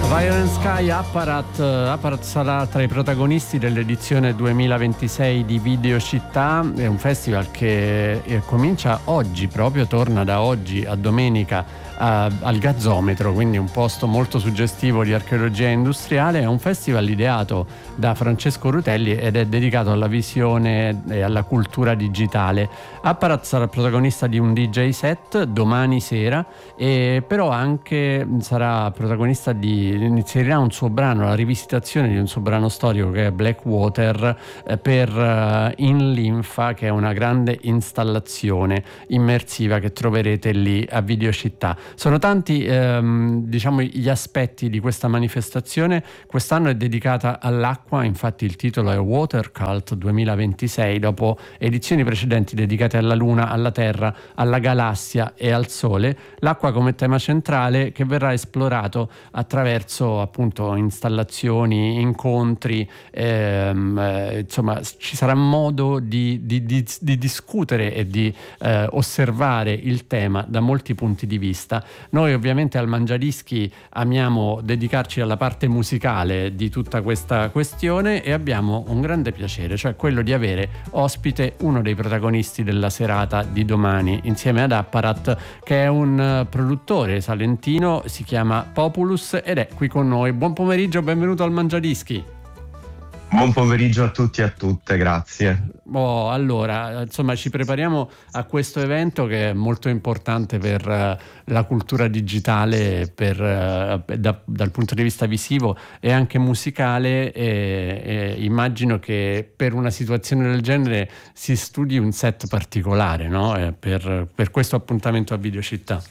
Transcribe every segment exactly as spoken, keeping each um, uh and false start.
Violent Sky Apparat. Apparat sarà tra i protagonisti dell'edizione duemilaventisei di Videocittà, è un festival che comincia oggi, proprio torna da oggi a domenica a, al Gazzometro, quindi un posto molto suggestivo di archeologia industriale. È un festival ideato da Francesco Rutelli ed è dedicato alla visione e alla cultura digitale. Apparat sarà protagonista di un D J set domani sera, e però anche sarà protagonista di inserirà un suo brano, la rivisitazione di un suo brano storico che è Blackwater, eh, per uh, In Linfa, che è una grande installazione immersiva che troverete lì a Videocittà. Sono tanti ehm, diciamo gli aspetti di questa manifestazione. Quest'anno è dedicata all'acqua, infatti il titolo è Water Cult duemilaventisei, dopo edizioni precedenti dedicate alla Luna, alla Terra, alla galassia e al Sole. L'acqua come tema centrale, che verrà esplorato attraverso appunto installazioni, incontri, ehm, eh, insomma ci sarà modo di, di, di, di discutere e di eh, osservare il tema da molti punti di vista. Noi ovviamente al Mangiadischi amiamo dedicarci alla parte musicale di tutta questa questione e abbiamo un grande piacere, cioè quello di avere ospite uno dei protagonisti della serata di domani insieme ad Apparat, che è un produttore salentino, si chiama Populus ed è qui con noi. Buon pomeriggio, benvenuto al Mangiadischi. Buon pomeriggio a tutti e a tutte, grazie. Oh, allora, insomma, ci prepariamo a questo evento che è molto importante per uh, la cultura digitale, per, uh, da, dal punto di vista visivo e anche musicale, e, e immagino che per una situazione del genere si studi un set particolare, no? Eh, per, per questo appuntamento a Videocittà.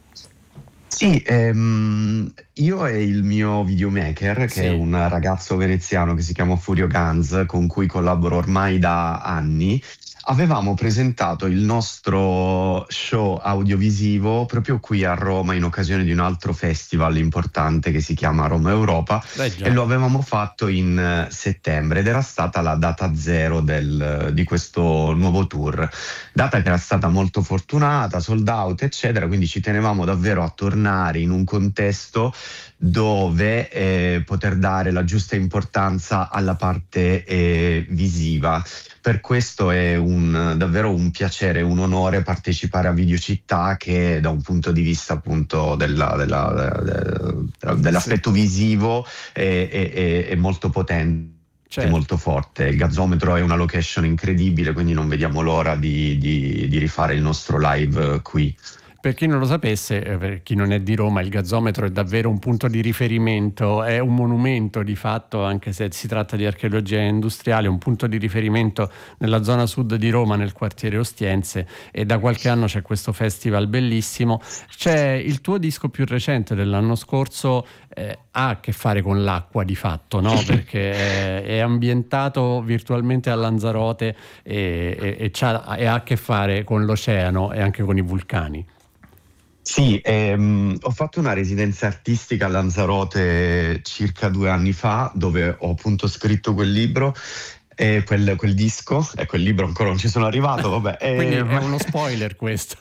Sì, ehm, io e il mio videomaker, che Sì. è un ragazzo veneziano che si chiama Furio Ganz, con cui collaboro ormai da anni, avevamo presentato il nostro show audiovisivo proprio qui a Roma in occasione di un altro festival importante che si chiama Roma Europa. Beh, e lo avevamo fatto in uh, settembre ed era stata la data zero del, di questo nuovo tour, data che era stata molto fortunata, sold out eccetera, quindi ci tenevamo davvero a tornare in un contesto dove eh, poter dare la giusta importanza alla parte eh, visiva. Per questo è un, davvero un piacere, un onore partecipare a Videocittà, che da un punto di vista appunto della, della, della, dell'aspetto sì. visivo è, è, è molto potente. Certo. È molto forte. Il Gazzometro è una location incredibile, quindi non vediamo l'ora di, di, di rifare il nostro live qui. Per chi non lo sapesse, per chi non è di Roma, il Gazzometro è davvero un punto di riferimento, è un monumento di fatto, anche se si tratta di archeologia industriale, un punto di riferimento nella zona sud di Roma, nel quartiere Ostiense, e da qualche anno c'è questo festival bellissimo. C'è il tuo disco più recente dell'anno scorso, eh, ha a che fare con l'acqua di fatto, no? Perché è, è ambientato virtualmente a Lanzarote e, e, e, c'ha, e ha a che fare con l'oceano e anche con i vulcani. Sì, ehm, ho fatto una residenza artistica a Lanzarote circa due anni fa, dove ho appunto scritto quel libro e quel, quel disco, e quel libro ancora non ci sono arrivato, vabbè. Quindi e... è uno spoiler questo.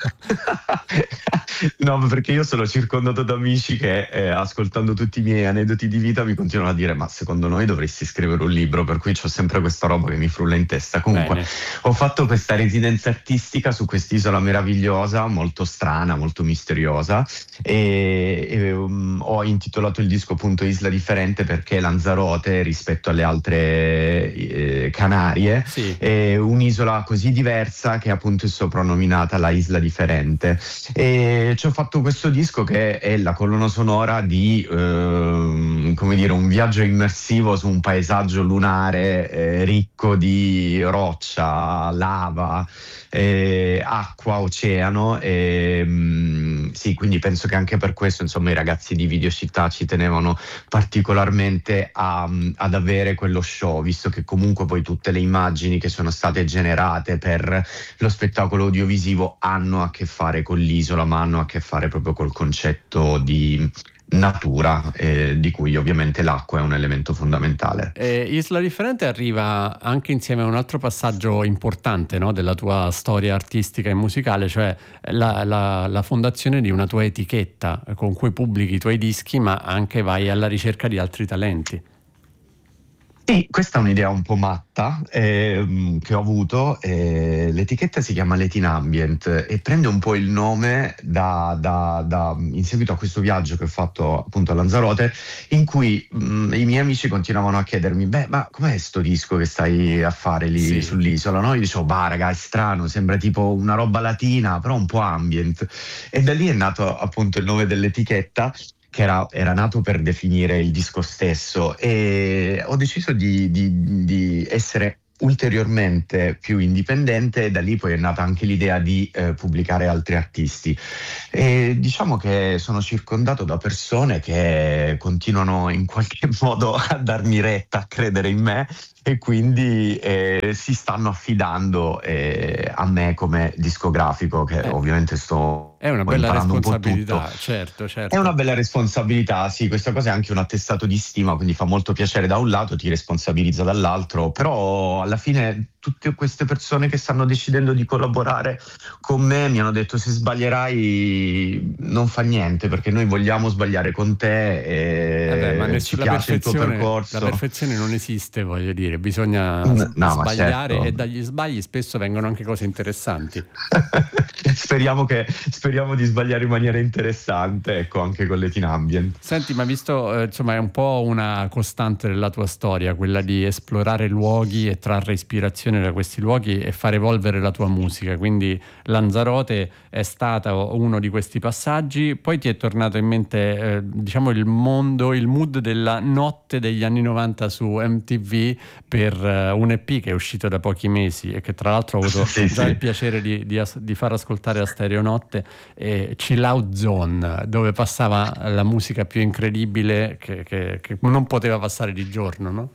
No, perché io sono circondato da amici che eh, ascoltando tutti i miei aneddoti di vita mi continuano a dire: ma secondo noi dovresti scrivere un libro, per cui c'ho sempre questa roba che mi frulla in testa. Comunque Bene. Ho fatto questa residenza artistica su quest'isola meravigliosa, molto strana, molto misteriosa, e, e um, ho intitolato il disco appunto Isla Differente, perché Lanzarote rispetto alle altre eh, Canarie sì. è un'isola così diversa che appunto è soprannominata la Isla Differente. E ci ho fatto questo disco che è la colonna sonora di eh, come dire, un viaggio immersivo su un paesaggio lunare eh, ricco di roccia, lava, eh, acqua, oceano, e mh, sì, quindi penso che anche per questo insomma i ragazzi di Videocittà ci tenevano particolarmente a, ad avere quello show, visto che comunque poi tutte le immagini che sono state generate per lo spettacolo audiovisivo hanno a che fare con l'isola, ma hanno a che fare proprio col concetto di natura, eh, di cui ovviamente l'acqua è un elemento fondamentale. Eh, Isla Differente arriva anche insieme a un altro passaggio importante, no, della tua storia artistica e musicale, cioè la, la, la fondazione di una tua etichetta con cui pubblichi i tuoi dischi, ma anche vai alla ricerca di altri talenti. Sì, questa è un'idea un po' matta ehm, che ho avuto. eh, l'etichetta si chiama Latin Ambient e prende un po' il nome da, da- da- in seguito a questo viaggio che ho fatto appunto a Lanzarote, in cui mh, i miei amici continuavano a chiedermi: beh, ma com'è sto disco che stai a fare lì Sì. sull'isola? No? Io dicevo: bah, raga, è strano, sembra tipo una roba latina, però un po' ambient. E da lì è nato appunto il nome dell'etichetta, che era, era nato per definire il disco stesso, e ho deciso di, di- di essere ulteriormente più indipendente, e da lì poi è nata anche l'idea di eh, pubblicare altri artisti. E diciamo che sono circondato da persone che continuano in qualche modo a darmi retta, a credere in me, e quindi eh, si stanno affidando eh, a me come discografico, che Eh, ovviamente sto è una poi bella imparando un po' tutto. responsabilità, certo, È una certo. bella responsabilità, sì, questa cosa è anche un attestato di stima, quindi fa molto piacere da un lato, ti responsabilizza dall'altro, però alla fine tutte queste persone che stanno decidendo di collaborare con me mi hanno detto: se sbaglierai non fa niente, perché noi vogliamo sbagliare con Eh beh, ma te, eh, ci ness- la piace il tuo perfezione, la percorso. perfezione non esiste, voglio dire, bisogna s- N- No, ma sbagliare, certo. e dagli sbagli spesso vengono anche cose interessanti. Speriamo che, speriamo di sbagliare in maniera interessante, ecco, anche con Latin Ambient. Senti, ma visto, eh, insomma, è un po' una costante della tua storia, quella di esplorare luoghi e trarre ispirazione da questi luoghi e far evolvere la tua musica. Quindi Lanzarote è stata uno di questi passaggi. Poi ti è tornato in mente, eh, diciamo, il mondo, il mood della notte degli anni novanta su M T V per eh, un E P che è uscito da pochi mesi e che tra l'altro ho avuto Sì, già il sì. piacere di, di as- di far ascoltare a Stereonotte, eh, Chill Out Zone, dove passava la musica più incredibile che, che- che non poteva passare di giorno, no?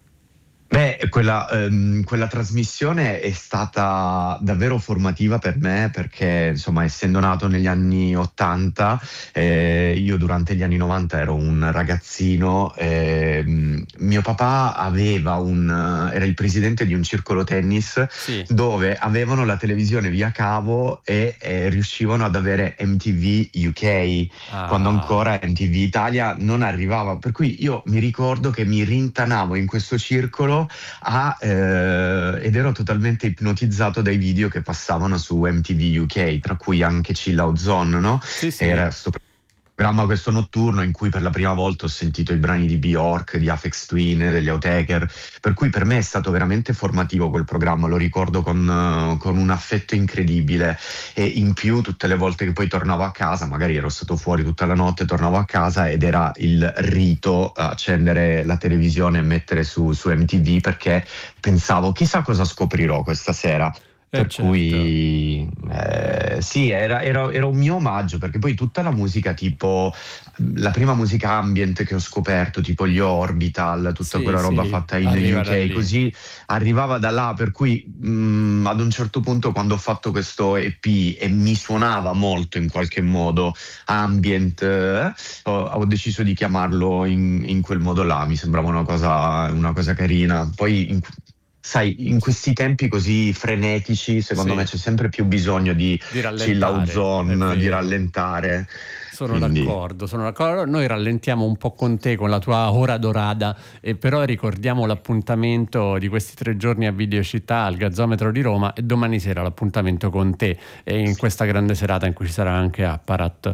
Beh, quella, ehm, quella trasmissione è stata davvero formativa per me, perché insomma, essendo nato negli anni ottanta, eh, io durante gli anni novanta ero un ragazzino. ehm, mio papà aveva un, era il presidente di un circolo tennis Sì. dove avevano la televisione via cavo e eh, riuscivano ad avere M T V U K, quando Ah, ancora M T V Italia non arrivava. Per cui io mi ricordo che mi rintanavo in questo circolo a, eh, ed ero totalmente ipnotizzato dai video che passavano su M T V U K, tra cui anche Chill Out Zone, no? sì, sì. Era questo programma, questo notturno, in cui per la prima volta ho sentito i brani di Bjork, di Aphex Twin, degli Outtaker, per cui per me è stato veramente formativo quel programma, lo ricordo con, eh, con un affetto incredibile. E in più tutte le volte che poi tornavo a casa, magari ero stato fuori tutta la notte, tornavo a casa ed era il rito accendere la televisione e mettere su, su M T V, perché pensavo: chissà cosa scoprirò questa sera. Eh Per certo. cui eh, sì, era, era- era un mio omaggio, perché poi tutta la musica tipo, la prima musica ambient che ho scoperto, tipo gli Orbital, tutta Sì, quella roba sì, fatta in arriva da U K, lì. così arrivava da là, per cui mh, ad un certo punto, quando ho fatto questo E P e mi suonava molto in qualche modo ambient, eh, ho, ho deciso di chiamarlo in, in quel modo là, mi sembrava una cosa, una cosa carina. Poi in- sai, in questi tempi così frenetici, secondo me Sì, c'è sempre più bisogno di di chill out rallentare, è zone, di vero. rallentare. Sono Quindi d'accordo, sono d'accordo. Allora, noi rallentiamo un po' con te, con la tua ora dorada, e però ricordiamo l'appuntamento di questi tre giorni a Videocittà al Gazzometro di Roma, e domani sera l'appuntamento con te e in questa grande serata in cui ci sarà anche Apparat.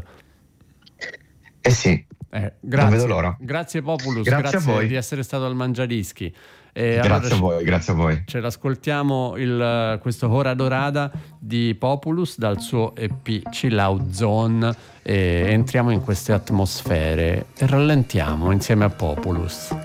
eh sì, Eh, non vedo grazie, l'ora. grazie Populus, Grazie a grazie di voi, essere stato al Mangiadischi. E allora grazie a ci- voi, grazie a voi. ce l'ascoltiamo il, questo Ora Dorada di Populus dal suo E P Chill Out Zone, e entriamo in queste atmosfere e rallentiamo insieme a Populus.